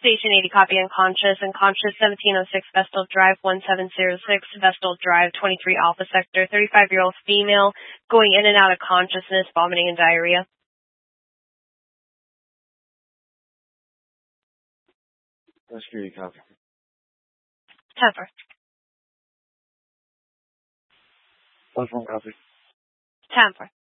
Station 80, copy unconscious. Unconscious 1706 Vestal Drive 1706, Vestal Drive 23 Alpha Sector, 35-year-old female, going in and out of consciousness, vomiting and diarrhea. Security copy. 10-4. Telephone copy. 10-4.